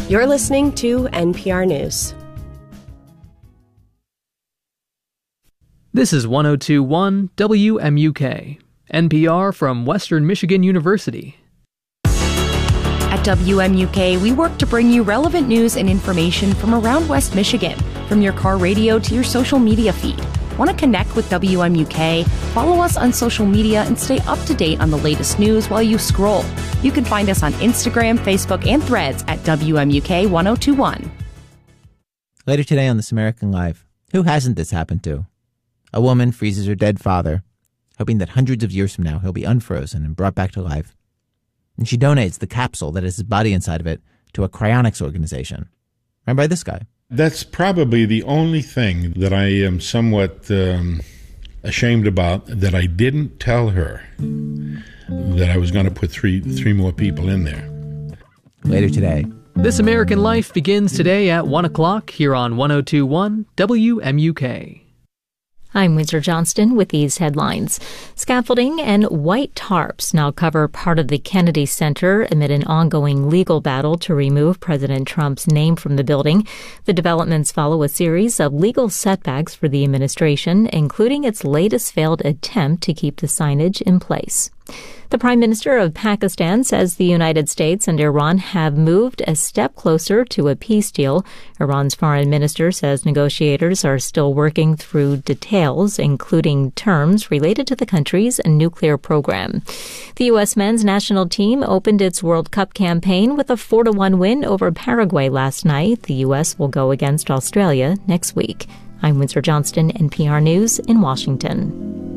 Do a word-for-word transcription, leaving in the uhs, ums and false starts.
You're listening to N P R News. This is one oh two point one W M U K, N P R from Western Michigan University. At W M U K, we work to bring you relevant news and information from around West Michigan, from your car radio to your social media feed. Want to connect with W M U K? Follow us on social media and stay up to date on the latest news while you scroll. You can find us on Instagram, Facebook, and Threads at W M U K one oh two one. Later today on This American Life, who hasn't this happened to? A woman freezes her dead father, hoping that hundreds of years from now he'll be unfrozen and brought back to life. And she donates the capsule that has his body inside of it to a cryonics organization, run by this guy. That's probably the only thing that I am somewhat um, ashamed about, that I didn't tell her that I was going to put three three more people in there. Later today. This American Life begins today at one o'clock here on one oh two point one W M U K. I'm Windsor Johnston with these headlines. Scaffolding and white tarps now cover part of the Kennedy Center amid an ongoing legal battle to remove President Trump's name from the building. The developments follow a series of legal setbacks for the administration, including its latest failed attempt to keep the signage in place. The Prime Minister of Pakistan says the United States and Iran have moved a step closer to a peace deal. Iran's foreign minister says negotiators are still working through details, including terms related to the country's nuclear program. The U S men's national team opened its World Cup campaign with a four to one win over Paraguay last night. The U S will go against Australia next week. I'm Windsor Johnston, N P R News in Washington.